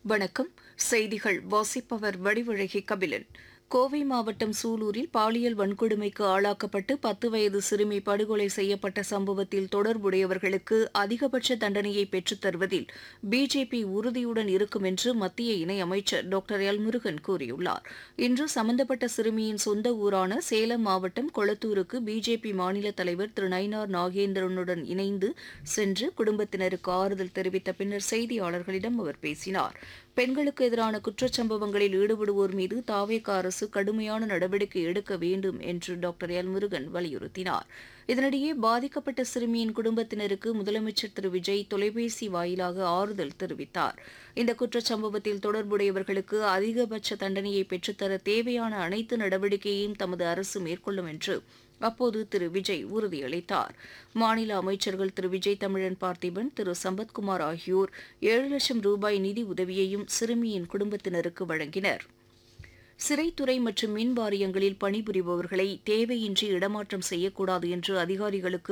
வணக்கம். செய்திகள் வாசிப்பவர் வடிவழகி கபிலன். கோவை மாவட்டம் சூலூரில் பாலியல் வன்கொடுமைக்கு ஆளாக்கப்பட்டு 10 வயது சிறுமி படுகொலை செய்யப்பட்ட சம்பவத்தில் தொடர்புடையவர்களுக்கு அதிகபட்ச தண்டனையை பெற்றுத் தருவதில் பிஜேபி உறுதியுடன் இருக்கும் என்று மத்திய இணையமைச்சர் டாக்டர் எல் முருகன் கூறியுள்ளார். இன்று சம்பந்தப்பட்ட சிறுமியின் சொந்த ஊரான சேலம் மாவட்டம் கொளத்தூருக்கு பிஜேபி மாநில தலைவர் திரு நயினார் நாகேந்திரனுடன் இணைந்து சென்று குடும்பத்தினருக்கு ஆறுதல் தெரிவித்த பின்னர் செய்தியாளர்களிடம் அவர் பேசினார். பெண்களுக்கு எதிரான குற்றச்சம்பவங்களில் ஈடுபடுவோர் மீது தாவேகா அரசு கடுமையான நடவடிக்கை எடுக்க வேண்டும் என்று டாக்டர் எல் முருகன் வலியுறுத்தினார். இதனிடையே பாதிக்கப்பட்ட சிறுமியின் குடும்பத்தினருக்கு முதலமைச்சர் திரு விஜய் தொலைபேசி வாயிலாக ஆறுதல் தெரிவித்தார். இந்த குற்றச்சம்பவத்தில் தொடர்புடையவர்களுக்கு அதிகபட்ச தண்டனையை பெற்றுத்தர தேவையான அனைத்து நடவடிக்கையையும் தமது அரசு மேற்கொள்ளும் என்று அப்போது திரு விஜய் உறுதியளித்தார். மாநில அமைச்சர்கள் திரு விஜய் தமிழன் பார்த்திபன், திரு சம்பத்குமார் ஆகியோர் 7 லட்சம் ரூபாய் நிதி உதவியையும் சிறுமியின் குடும்பத்தினருக்கு வழங்கினர். சிறைத்துறை மற்றும் மின் வாரியங்களில் பணிபுரிபவர்களை தேவையின்றி இடமாற்றம் செய்யக்கூடாது என்று அதிகாரிகளுக்கு